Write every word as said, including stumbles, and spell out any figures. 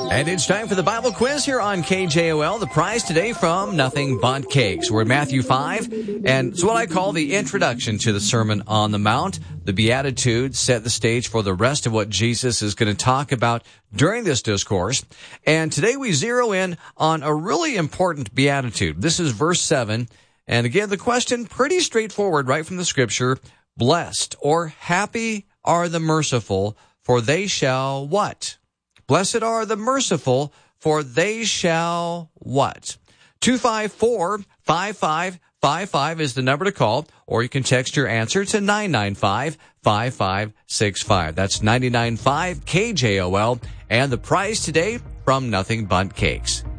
And it's time for the Bible quiz here on K J O L. The prize today from Nothing But Cakes. We're in Matthew five, and it's what I call the introduction to the Sermon on the Mount. The Beatitudes set the stage for the rest of what Jesus is going to talk about during this discourse. And today we zero in on a really important beatitude. This is verse seven. And again, the question, pretty straightforward right from the scripture. Blessed or happy are the merciful, for they shall what? Blessed are the merciful, for they shall what? two five four, five five five five is the number to call, or you can text your answer to nine nine five, five five six five. That's nine nine five K J O L, and the prize today from Nothing But Cakes.